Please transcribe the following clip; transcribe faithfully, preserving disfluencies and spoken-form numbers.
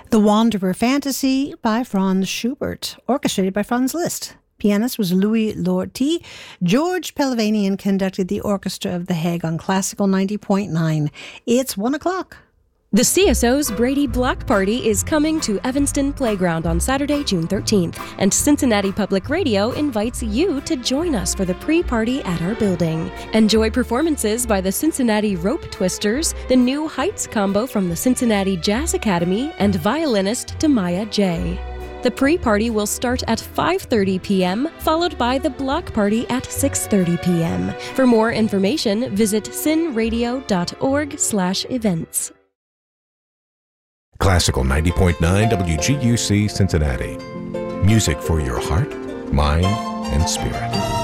The Wanderer Fantasy by Franz Schubert, orchestrated by Franz Liszt. Pianist was Louis Lortie. George Pelevanian conducted the Orchestra of The Hague on Classical ninety point nine. It's one o'clock. The C S O's Brady Block Party is coming to Evanston Playground on Saturday, June thirteenth, and Cincinnati Public Radio invites you to join us for the pre-party at our building. Enjoy performances by the Cincinnati Rope Twisters, the New Heights combo from the Cincinnati Jazz Academy, and violinist Tamaya J. The pre-party will start at five thirty p.m., followed by the block party at six thirty p.m. For more information, visit cinradio.org slash events. Classical ninety point nine W G U C Cincinnati. Music for your heart, mind, and spirit.